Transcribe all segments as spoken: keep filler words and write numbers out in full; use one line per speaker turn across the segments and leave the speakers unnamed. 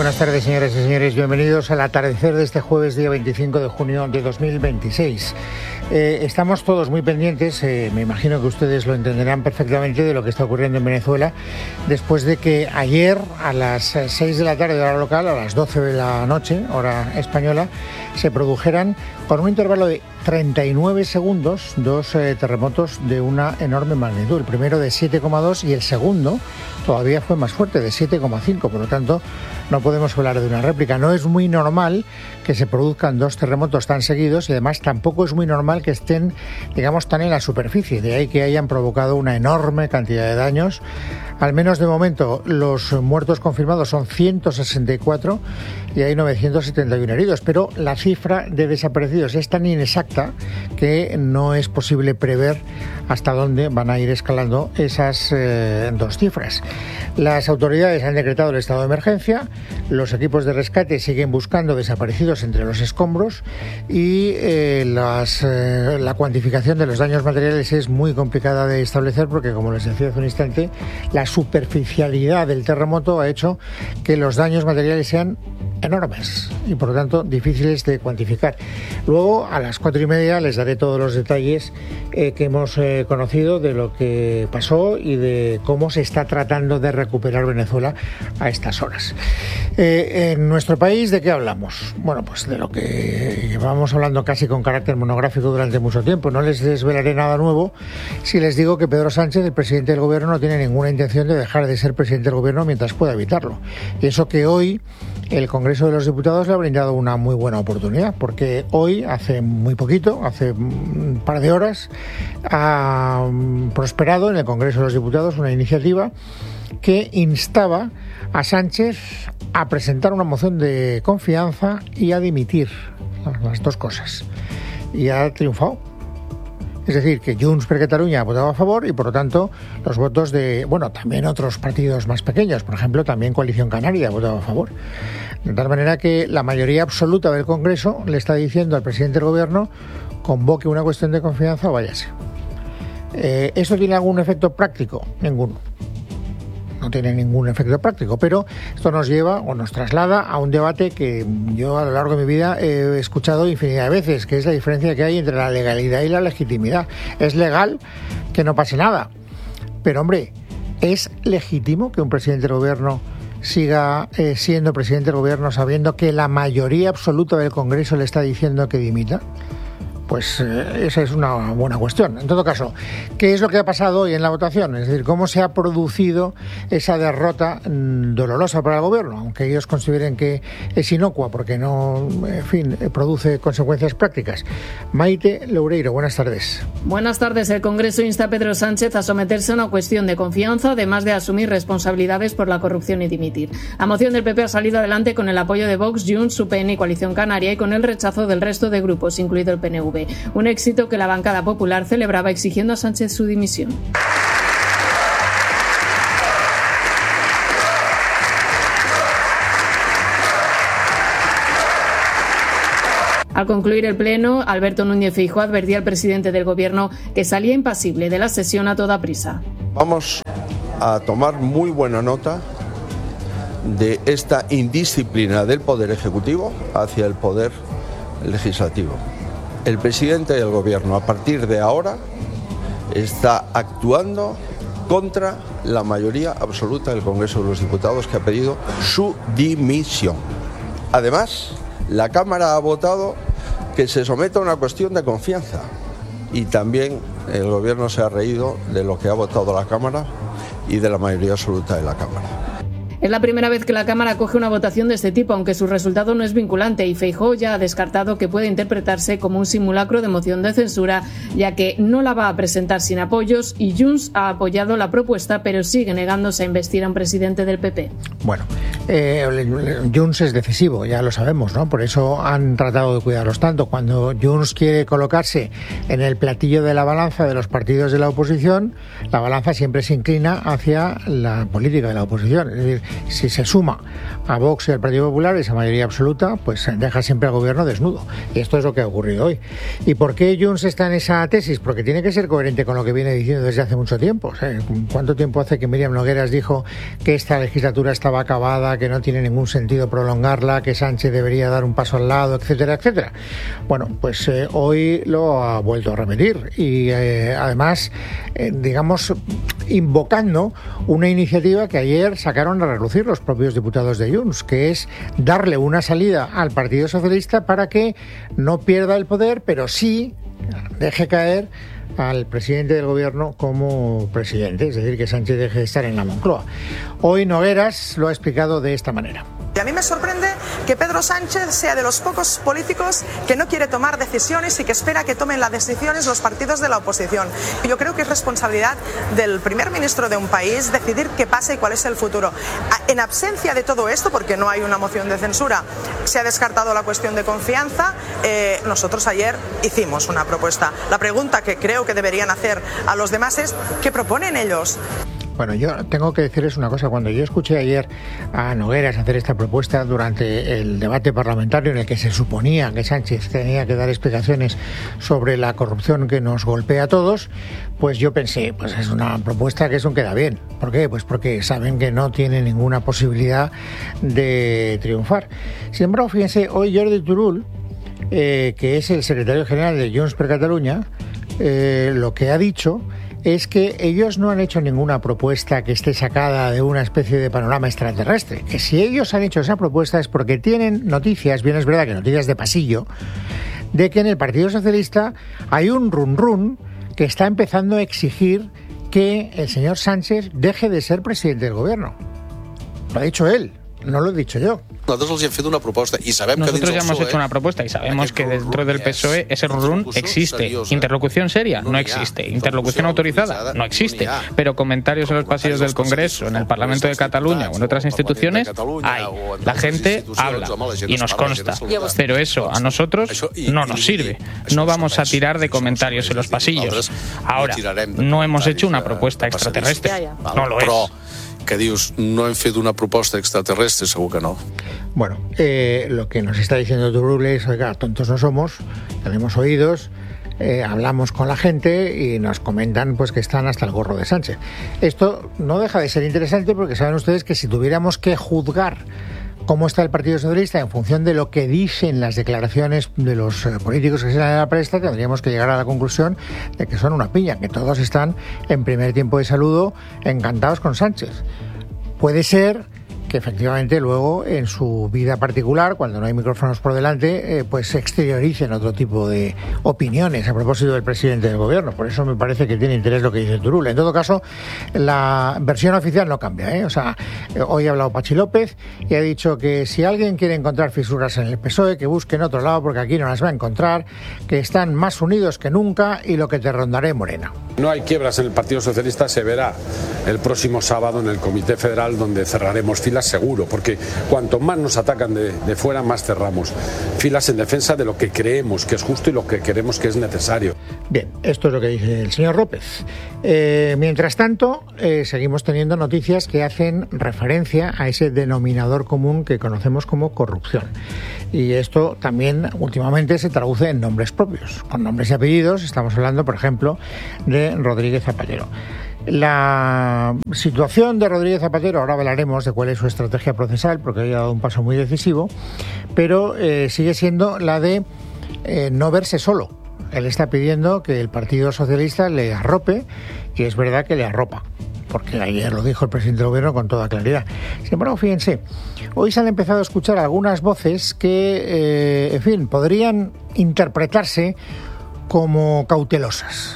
buenas tardes, señoras y señores. Bienvenidos al atardecer de este jueves, día veinticinco de junio de dos mil veintiséis. Eh, estamos todos muy pendientes, eh, me imagino que ustedes lo entenderán perfectamente, de lo que está ocurriendo en Venezuela, después de que ayer a las seis de la tarde, hora local, a las doce de la noche, hora española, se produjeran, con un intervalo de treinta y nueve segundos, dos eh, terremotos de una enorme magnitud. El primero de siete coma dos y el segundo todavía fue más fuerte, de siete coma cinco. Por lo tanto, no podemos hablar de una réplica. No es muy normal que se produzcan dos terremotos tan seguidos y además tampoco es muy normal que estén, digamos, tan en la superficie. De ahí que hayan provocado una enorme cantidad de daños. Al menos de momento los muertos confirmados son ciento sesenta y cuatro y hay novecientos setenta y uno heridos, pero la cifra de desaparecidos es tan inexacta que no es posible prever hasta dónde van a ir escalando esas eh, dos cifras. Las autoridades han decretado el estado de emergencia, los equipos de rescate siguen buscando desaparecidos entre los escombros y eh, las, eh, la cuantificación de los daños materiales es muy complicada de establecer porque, como les decía hace un instante, la superficialidad del terremoto ha hecho que los daños materiales sean enormes y por lo tanto difíciles de cuantificar. Luego a las cuatro y media les daré todos los detalles eh, que hemos eh, conocido de lo que pasó y de cómo se está tratando de recuperar Venezuela a estas horas. Eh, en nuestro país, ¿de qué hablamos? Bueno, pues de lo que llevamos hablando casi con carácter monográfico durante mucho tiempo. No les desvelaré nada nuevo si les digo que Pedro Sánchez, el presidente del gobierno, no tiene ninguna intención de dejar de ser presidente del gobierno mientras pueda evitarlo. Y eso que hoy el Congreso de los Diputados le ha brindado una muy buena oportunidad, porque hoy, hace muy poquito, hace un par de horas, ha prosperado en el Congreso de los Diputados una iniciativa que instaba a Sánchez a presentar una moción de confianza y a dimitir, las dos cosas, y ha triunfado. Es decir, que Junts per Catalunya ha votado a favor y, por lo tanto, los votos de, bueno, también otros partidos más pequeños, por ejemplo, también Coalición Canaria ha votado a favor. De tal manera que la mayoría absoluta del Congreso le está diciendo al presidente del Gobierno: convoque una cuestión de confianza o váyase. Eh, ¿Esto tiene algún efecto práctico? Ninguno. No tiene ningún efecto práctico, pero esto nos lleva o nos traslada a un debate que yo a lo largo de mi vida he escuchado infinidad de veces, que es la diferencia que hay entre la legalidad y la legitimidad. Es legal que no pase nada, pero hombre, ¿es legítimo que un presidente del gobierno siga eh, siendo presidente del gobierno sabiendo que la mayoría absoluta del Congreso le está diciendo que dimita? Pues eh, esa es una buena cuestión. En todo caso, ¿qué es lo que ha pasado hoy en la votación? Es decir, ¿cómo se ha producido esa derrota mmm, dolorosa para el gobierno? Aunque ellos consideren que es inocua porque no, en fin, produce consecuencias prácticas. Maite Loureiro, buenas tardes.
Buenas tardes. El Congreso insta a Pedro Sánchez a someterse a una cuestión de confianza, además de asumir responsabilidades por la corrupción y dimitir. La moción del P P ha salido adelante con el apoyo de Vox, Junts, U P N y Coalición Canaria y con el rechazo del resto de grupos, incluido el P N V. Un éxito que la bancada popular celebraba exigiendo a Sánchez su dimisión. Al concluir el pleno, Alberto Núñez Feijóo advertía al presidente del gobierno que salía impasible de la sesión a toda prisa.
Vamos a tomar muy buena nota de esta indisciplina del Poder Ejecutivo hacia el Poder Legislativo. El presidente del gobierno, a partir de ahora, está actuando contra la mayoría absoluta del Congreso de los Diputados, que ha pedido su dimisión. Además, la Cámara ha votado que se someta a una cuestión de confianza y también el gobierno se ha reído de lo que ha votado la Cámara y de la mayoría absoluta de la Cámara.
Es la primera vez que la Cámara acoge una votación de este tipo, aunque su resultado no es vinculante, y Feijóo ya ha descartado que pueda interpretarse como un simulacro de moción de censura, ya que no la va a presentar sin apoyos, y Junts ha apoyado la propuesta, pero sigue negándose a investir a un presidente del P P.
Bueno, eh, Junts es decisivo, ya lo sabemos, ¿no? Por eso han tratado de cuidarlos tanto. Cuando Junts quiere colocarse en el platillo de la balanza de los partidos de la oposición, la balanza siempre se inclina hacia la política de la oposición. Es decir, Si se suma a Vox y al Partido Popular, esa mayoría absoluta, pues deja siempre al gobierno desnudo. Y esto es lo que ha ocurrido hoy. ¿Y por qué Junts está en esa tesis? Porque tiene que ser coherente con lo que viene diciendo desde hace mucho tiempo. O sea, ¿cuánto tiempo hace que Míriam Nogueras dijo que esta legislatura estaba acabada, que no tiene ningún sentido prolongarla, que Sánchez debería dar un paso al lado, etcétera, etcétera? Bueno, pues eh, hoy lo ha vuelto a repetir y eh, además, eh, digamos, invocando una iniciativa que ayer sacaron a relucir los propios diputados de Junts, que es darle una salida al Partido Socialista para que no pierda el poder, pero sí deje caer al presidente del gobierno como presidente, es decir, que Sánchez deje de estar en la Moncloa. Hoy Nogueras lo ha explicado de esta manera.
Y a mí me sorprende que Pedro Sánchez sea de los pocos políticos que no quiere tomar decisiones y que espera que tomen las decisiones los partidos de la oposición. Yo creo que es responsabilidad del primer ministro de un país decidir qué pasa y cuál es el futuro. En absencia de todo esto, porque no hay una moción de censura, se ha descartado la cuestión de confianza, eh, nosotros ayer hicimos una propuesta. La pregunta que creo que deberían hacer a los demás es ¿qué proponen ellos?
Bueno, yo tengo que decirles una cosa. Cuando yo escuché ayer a Nogueras hacer esta propuesta durante el debate parlamentario en el que se suponía que Sánchez tenía que dar explicaciones sobre la corrupción que nos golpea a todos, pues yo pensé, pues es una propuesta que eso queda bien. ¿Por qué? Pues porque saben que no tiene ninguna posibilidad de triunfar. Sin embargo, fíjense, hoy Jordi Turull, eh, que es el secretario general de Junts per Catalunya, eh, lo que ha dicho es que ellos no han hecho ninguna propuesta que esté sacada de una especie de panorama extraterrestre. Que si ellos han hecho esa propuesta es porque tienen noticias, bien es verdad que noticias de pasillo, de que en el Partido Socialista hay un run run que está empezando a exigir que el señor Sánchez deje de ser presidente del gobierno. Lo ha dicho él, no lo he dicho yo.
Nosotros els hem fet una proposta y sabem
Nosotros
que
ya hemos hecho una propuesta y sabemos que dentro del P S O E ese run existe. ¿Interlocución seria? No existe. ¿Interlocución autorizada? No existe. Pero comentarios en los pasillos del Congreso, en el Parlamento de Cataluña o en otras instituciones, hay. La gente habla y nos consta. Pero eso a nosotros no nos sirve. No vamos a tirar de comentarios en los pasillos. Ahora, no hemos hecho una propuesta extraterrestre. No lo es.
Que dius, no hem fet una proposta extraterrestre, segur que no.
Bueno, eh, lo que nos está diciendo Turull es, oiga, tontos no somos, tenemos oídos, eh, hablamos con la gente y nos comentan pues que están hasta el gorro de Sánchez. Esto no deja de ser interesante porque saben ustedes que si tuviéramos que juzgar cómo está el Partido Socialista en función de lo que dicen las declaraciones de los eh, políticos que se dan en la prensa, tendríamos que llegar a la conclusión de que son una piña, que todos están en primer tiempo de saludo encantados con Sánchez. Puede ser que efectivamente luego en su vida particular, cuando no hay micrófonos por delante, eh, pues se exterioricen otro tipo de opiniones a propósito del presidente del gobierno. Por eso me parece que tiene interés lo que dice Turull. En todo caso, la versión oficial no cambia, ¿eh? O sea, eh, hoy ha hablado Pachi López y ha dicho que si alguien quiere encontrar fisuras en el P S O E, que busque en otro lado porque aquí no las va a encontrar, que están más unidos que nunca y lo que te rondaré morena.
No hay quiebras en el Partido Socialista, se verá el próximo sábado en el Comité Federal, donde cerraremos filas seguro, porque cuanto más nos atacan de, de fuera, más cerramos filas en defensa de lo que creemos que es justo y lo que queremos que es necesario.
Bien, esto es lo que dice el señor López. Eh, mientras tanto, eh, seguimos teniendo noticias que hacen referencia a ese denominador común que conocemos como corrupción. Y esto también últimamente se traduce en nombres propios, con nombres y apellidos. Estamos hablando, por ejemplo, de Rodríguez Zapatero. La situación de Rodríguez Zapatero, ahora hablaremos de cuál es su estrategia procesal, porque ha dado un paso muy decisivo, pero eh, sigue siendo la de eh, no verse solo. Él está pidiendo que el Partido Socialista le arrope, y es verdad que le arropa, porque ayer lo dijo el presidente del gobierno con toda claridad. Sin embargo, fíjense, hoy se han empezado a escuchar algunas voces que, eh, en fin, podrían interpretarse como cautelosas.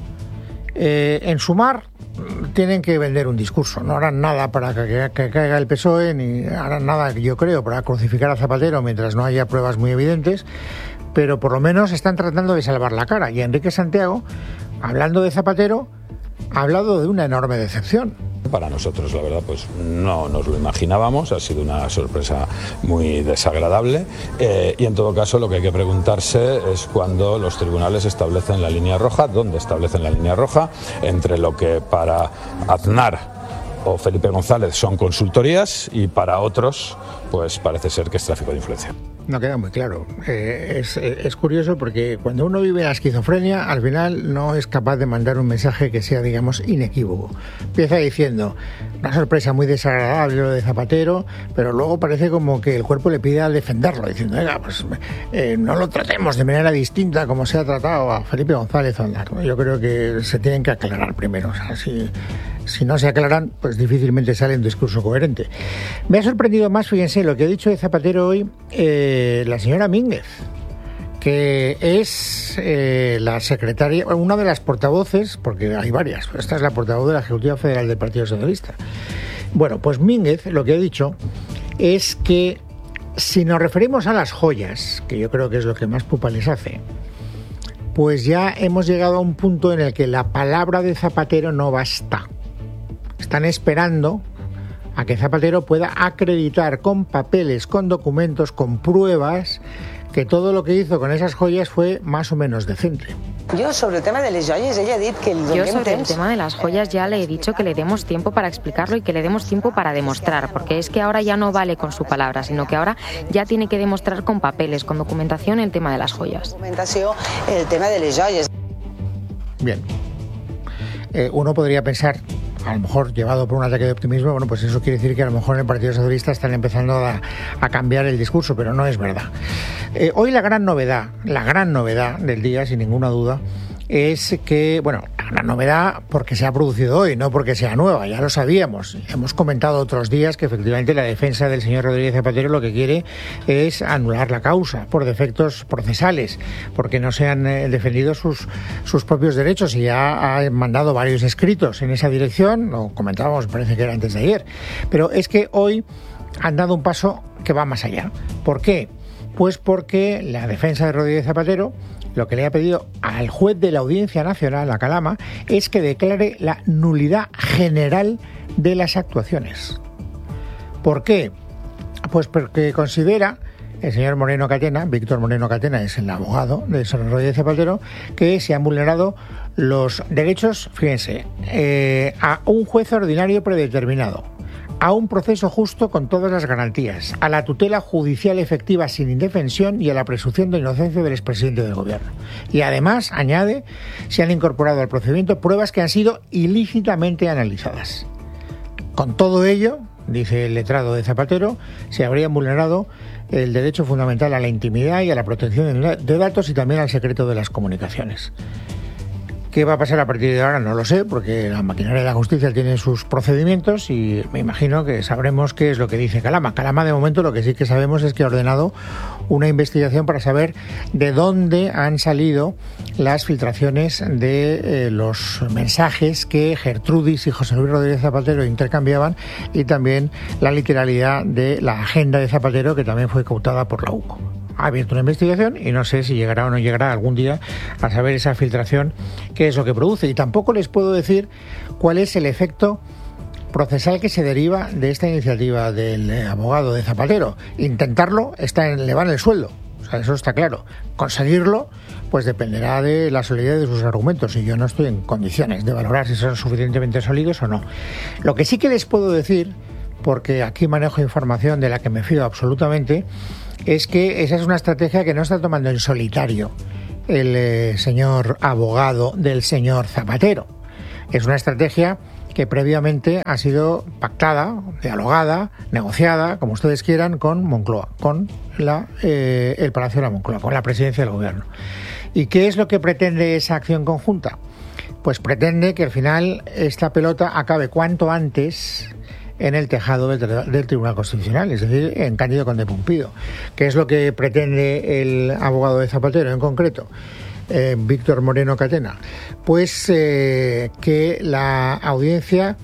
Eh, en Sumar tienen que vender un discurso, no harán nada para que, que caiga el P S O E, ni harán nada, yo creo, para crucificar a Zapatero mientras no haya pruebas muy evidentes, pero por lo menos están tratando de salvar la cara. Y Enrique Santiago, hablando de Zapatero, ha hablado de una enorme decepción.
Para nosotros, la verdad, pues no nos lo imaginábamos, ha sido una sorpresa muy desagradable eh, y en todo caso lo que hay que preguntarse es cuándo los tribunales establecen la línea roja, dónde establecen la línea roja entre lo que para Aznar o Felipe González son consultorías y para otros pues parece ser que es tráfico de influencia.
No queda muy claro. Eh, es, es curioso porque cuando uno vive la esquizofrenia, al final no es capaz de mandar un mensaje que sea, digamos, inequívoco. Empieza diciendo una sorpresa muy desagradable lo de Zapatero, pero luego parece como que el cuerpo le pide a defenderlo, diciendo, venga, pues eh, no lo tratemos de manera distinta como se ha tratado a Felipe González Aznar. Yo creo que se tienen que aclarar primero. O sea, si, si no se aclaran, pues difícilmente sale un discurso coherente. Me ha sorprendido más, fíjense, lo que ha dicho de Zapatero hoy eh, la señora Mínguez, que es eh, la secretaria, una de las portavoces, porque hay varias, esta es la portavoz de la Ejecutiva Federal del Partido Socialista. Bueno, pues Mínguez lo que ha dicho es que si nos referimos a las joyas, que yo creo que es lo que más pupa les hace, pues ya hemos llegado a un punto en el que la palabra de Zapatero no basta. Están esperando a que Zapatero pueda acreditar con papeles, con documentos, con pruebas, que todo lo que hizo con esas joyas fue más o menos decente.
Yo sobre el tema de las joyas, ella ha dicho que el
Yo sobre el tema de las joyas ya le he dicho que le demos tiempo para explicarlo y que le demos tiempo para demostrar, porque es que ahora ya no vale con su palabra, sino que ahora ya tiene que demostrar con papeles, con documentación el tema de las joyas.
Documentación, el tema de las joyas.
Bien. Eh, uno podría pensar, a lo mejor llevado por un ataque de optimismo, bueno, pues eso quiere decir que a lo mejor en el Partido Socialista están empezando a, a cambiar el discurso, pero no es verdad. Eh, hoy la gran novedad, la gran novedad del día, sin ninguna duda, es que, bueno, la gran novedad porque se ha producido hoy, no porque sea nueva, ya lo sabíamos. Hemos comentado otros días que efectivamente la defensa del señor Rodríguez Zapatero lo que quiere es anular la causa por defectos procesales, porque no se han eh, defendido sus, sus propios derechos, y ya ha mandado varios escritos en esa dirección, lo comentábamos, parece que era antes de ayer. Pero es que hoy han dado un paso que va más allá. ¿Por qué? Pues porque la defensa de Rodríguez Zapatero lo que le ha pedido al juez de la Audiencia Nacional, a Calama, es que declare la nulidad general de las actuaciones. ¿Por qué? Pues porque considera el señor Moreno Catena, Víctor Moreno Catena es el abogado de Rodríguez Zapatero, que se han vulnerado los derechos, fíjense, eh, a un juez ordinario predeterminado, a un proceso justo con todas las garantías, a la tutela judicial efectiva sin indefensión y a la presunción de inocencia del expresidente del gobierno. Y además, añade, se han incorporado al procedimiento pruebas que han sido ilícitamente analizadas. Con todo ello, dice el letrado de Zapatero, se habrían vulnerado el derecho fundamental a la intimidad y a la protección de datos y también al secreto de las comunicaciones. ¿Qué va a pasar a partir de ahora? No lo sé, porque la maquinaria de la justicia tiene sus procedimientos y me imagino que sabremos qué es lo que dice Calama. Calama, de momento, lo que sí que sabemos es que ha ordenado una investigación para saber de dónde han salido las filtraciones de eh, los mensajes que Gertrudis y José Luis Rodríguez Zapatero intercambiaban, y también la literalidad de la agenda de Zapatero, que también fue cautada por la U C O. Ha abierto una investigación y no sé si llegará o no llegará algún día a saber esa filtración qué es lo que produce. Y tampoco les puedo decir cuál es el efecto procesal que se deriva de esta iniciativa del abogado de Zapatero. Intentarlo está en, le va en el sueldo, o sea, eso está claro. Conseguirlo, pues dependerá de la solidez de sus argumentos, y yo no estoy en condiciones de valorar si son suficientemente sólidos o no. Lo que sí que les puedo decir, porque aquí manejo información de la que me fío absolutamente, es que esa es una estrategia que no está tomando en solitario el eh, señor abogado del señor Zapatero. Es una estrategia que previamente ha sido pactada, dialogada, negociada, como ustedes quieran, con Moncloa, con la, eh, el Palacio de la Moncloa, con la presidencia del gobierno. ¿Y qué es lo que pretende esa acción conjunta? Pues pretende que al final esta pelota acabe cuanto antes en el tejado del, del Tribunal Constitucional, es decir, en Cándido Conde Pumpido. ¿Qué es lo que pretende el abogado de Zapatero en concreto? Eh, Víctor Moreno Catena. Pues eh, que la audiencia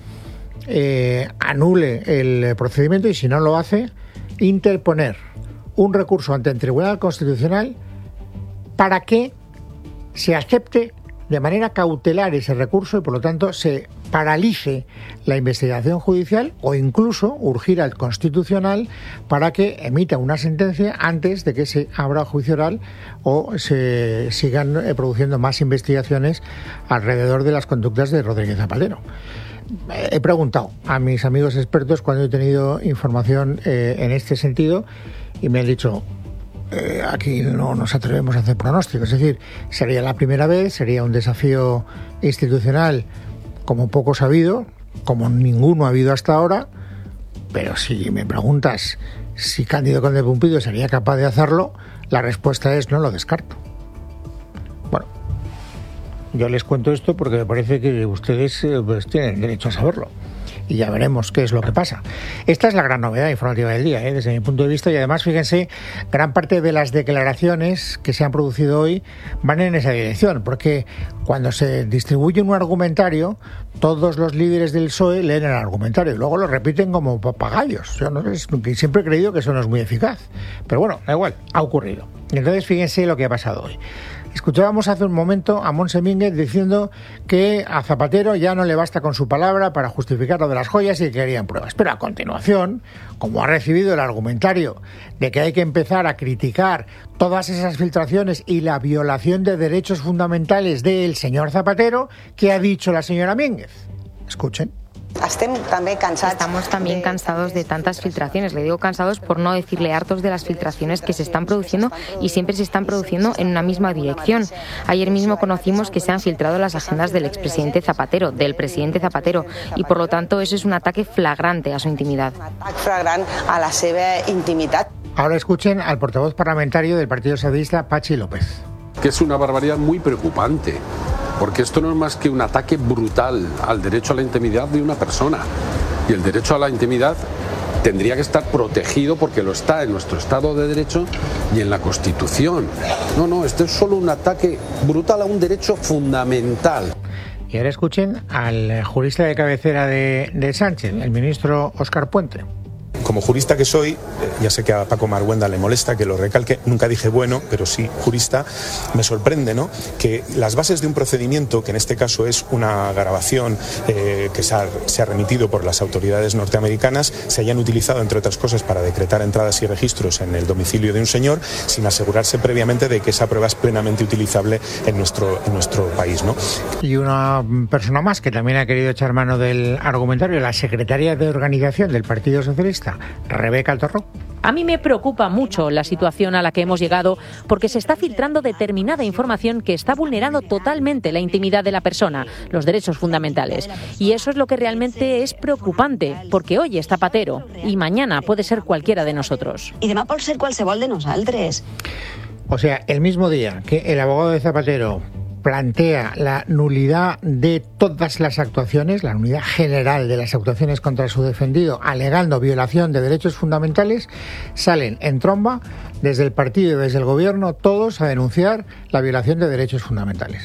eh, anule el procedimiento, y si no lo hace, interponer un recurso ante el Tribunal Constitucional para que se acepte de manera cautelar ese recurso y por lo tanto se paralice la investigación judicial, o incluso urgir al Constitucional para que emita una sentencia antes de que se abra juicio oral o se sigan produciendo más investigaciones alrededor de las conductas de Rodríguez Zapatero. he preguntado a mis amigos expertos cuando he tenido información eh, en este sentido y me han dicho, eh, aquí no nos atrevemos a hacer pronósticos. Es decir, sería la primera vez, sería un desafío institucional como poco sabido, como ninguno ha habido hasta ahora, pero si me preguntas si Cándido Conde Pumpido sería capaz de hacerlo, la respuesta es no lo descarto. Bueno, yo les cuento esto porque me parece que ustedes pues, tienen derecho a saberlo. Y ya veremos qué es lo que pasa. Esta es la gran novedad informativa del día, ¿eh? Desde mi punto de vista. Y además, fíjense, gran parte de las declaraciones que se han producido hoy van en esa dirección. Porque cuando se distribuye un argumentario, todos los líderes del P S O E leen el argumentario y luego lo repiten como papagayos. Yo no sé, siempre he creído que eso no es muy eficaz. Pero bueno, da igual, ha ocurrido. Y entonces, fíjense lo que ha pasado hoy. Escuchábamos hace un momento a Montse Mínguez diciendo que a Zapatero ya no le basta con su palabra para justificar lo de las joyas y que querían pruebas. Pero a continuación, como ha recibido el argumentario de que hay que empezar a criticar todas esas filtraciones y la violación de derechos fundamentales del señor Zapatero, ¿qué ha dicho la señora Mínguez? Escuchen.
Estamos también cansados de tantas filtraciones. Le digo cansados por no decirle hartos de las filtraciones que se están produciendo y siempre se están produciendo en una misma dirección. Ayer mismo conocimos que se han filtrado las agendas del expresidente Zapatero, del presidente Zapatero, y por lo tanto eso es un ataque flagrante a su intimidad.
Ahora escuchen al portavoz parlamentario del Partido Socialista, Patxi López.
Que es una barbaridad muy preocupante. Porque esto no es más que un ataque brutal al derecho a la intimidad de una persona. Y el derecho a la intimidad tendría que estar protegido porque lo está en nuestro Estado de Derecho y en la Constitución. No, no, esto es solo un ataque brutal a un derecho fundamental.
Y ahora escuchen al jurista de cabecera de, de Sánchez, el ministro Óscar Puente.
Como jurista que soy, ya sé que a Paco Marguenda le molesta que lo recalque, nunca dije bueno, pero sí jurista, me sorprende, ¿no?, que las bases de un procedimiento, que en este caso es una grabación eh, que se ha, se ha remitido por las autoridades norteamericanas, se hayan utilizado, entre otras cosas, para decretar entradas y registros en el domicilio de un señor, sin asegurarse previamente de que esa prueba es plenamente utilizable en nuestro, en nuestro país, ¿no?
Y una persona más que también ha querido echar mano del argumentario, la secretaria de organización del Partido Socialista, Rebeca Torró.
A mí me preocupa mucho la situación a la que hemos llegado porque se está filtrando determinada información que está vulnerando totalmente la intimidad de la persona, los derechos fundamentales. Y eso es lo que realmente es preocupante, porque hoy es Zapatero y mañana puede ser cualquiera de nosotros.
Y demà pot ser qualsevol de nosaltres.
O sea, el mismo día que el abogado de Zapatero plantea la nulidad de todas las actuaciones, la nulidad general de las actuaciones contra su defendido, alegando violación de derechos fundamentales, salen en tromba desde el partido y desde el gobierno todos a denunciar la violación de derechos fundamentales.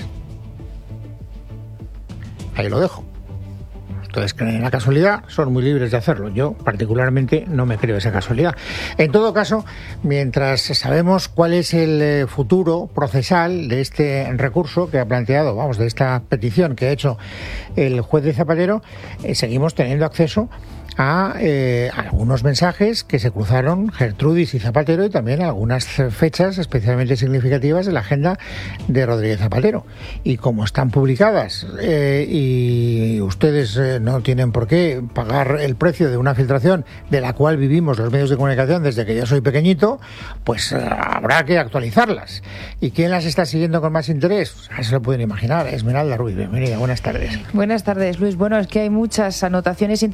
Ahí lo dejo. Ustedes creen en la casualidad, son muy libres de hacerlo. Yo, particularmente, no me creo esa casualidad. En todo caso, mientras sabemos cuál es el futuro procesal de este recurso que ha planteado, vamos, de esta petición que ha hecho el juez de Zapatero, eh, seguimos teniendo acceso a eh, algunos mensajes que se cruzaron Gertrudis y Zapatero y también a algunas fechas especialmente significativas de la agenda de Rodríguez Zapatero. Y como están publicadas eh, y ustedes eh, no tienen por qué pagar el precio de una filtración de la cual vivimos los medios de comunicación desde que yo soy pequeñito, pues eh, habrá que actualizarlas. ¿Y quién las está siguiendo con más interés? Ya se lo pueden imaginar. Esmeralda Ruiz, bienvenida, buenas tardes.
Buenas tardes, Luis. Bueno, es que hay muchas anotaciones